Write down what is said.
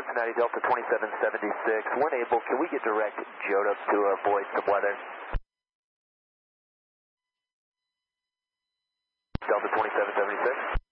Cincinnati, Delta 2776. When able, can we get direct JOTF to avoid some weather? Delta 2776.